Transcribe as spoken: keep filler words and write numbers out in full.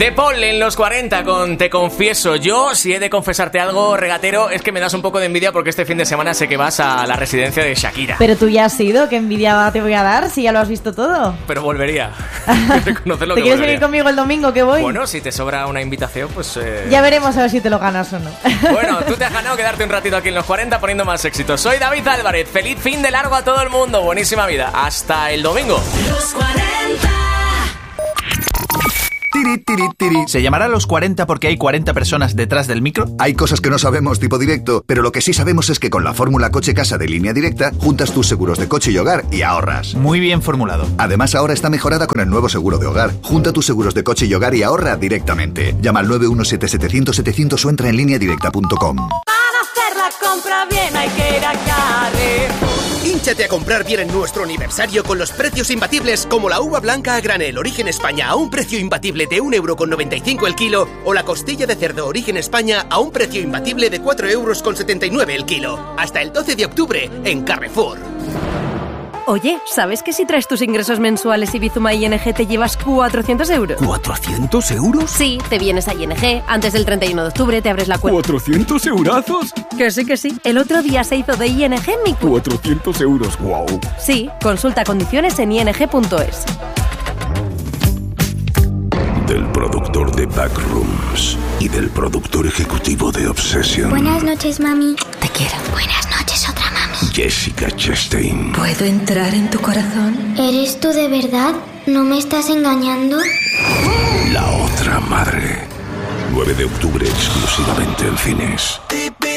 De Paul en los cuarenta con Te Confieso. Yo, si he de confesarte algo, regatero, es que me das un poco de envidia porque este fin de semana sé que vas a la residencia de Shakira. Pero tú ya has ido, ¿qué envidia te voy a dar si ya lo has visto todo? Pero volvería. Reconocerlo ¿Te que quieres volvería. venir conmigo el domingo que voy? Bueno, si te sobra una invitación, pues... Eh... Ya veremos a ver si te lo ganas o no. Bueno, tú te has ganado quedarte un ratito aquí en los cuarenta poniendo más éxitos. Soy David Álvarez. Feliz fin de largo a todo el mundo. Buenísima vida. Hasta el domingo. Los cuarenta. Tiri, tiri, tiri. ¿Se llamará Los cuarenta porque hay cuarenta personas detrás del micro? Hay cosas que no sabemos tipo directo, pero lo que sí sabemos es que con la fórmula coche-casa de Línea Directa juntas tus seguros de coche y hogar y ahorras. Muy bien formulado. Además, ahora está mejorada con el nuevo seguro de hogar. Junta tus seguros de coche y hogar y ahorra directamente. Llama al nueve uno siete siete cero cero setecientos o entra en línea directa punto com. Para hacer la compra bien hay que ir a Carrefour. Hínchate a comprar bien en nuestro aniversario con los precios imbatibles como la uva blanca a granel Origen España a un precio imbatible de un euro con noventa y cinco el kilo o la costilla de cerdo Origen España a un precio imbatible de cuatro euros con setenta y nueve el kilo. Hasta el doce de octubre en Carrefour. Oye, ¿sabes que si traes tus ingresos mensuales y Bizuma I N G te llevas cuatrocientos euros? ¿cuatrocientos euros? Sí, te vienes a I N G, antes del treinta y uno de octubre te abres la cuenta. ¿cuatrocientos eurazos? Que sí, que sí. El otro día se hizo de I N G mi cuenta. cuatrocientos euros, wow. Sí, consulta condiciones en i n g punto es. Del productor de Backrooms y del productor ejecutivo de Obsession. Buenas noches, mami. Te quiero. Buenas noches, otra mami. Jessica Chastain. ¿Puedo entrar en tu corazón? ¿Eres tú de verdad? ¿No me estás engañando? La otra madre. nueve de octubre exclusivamente en cines.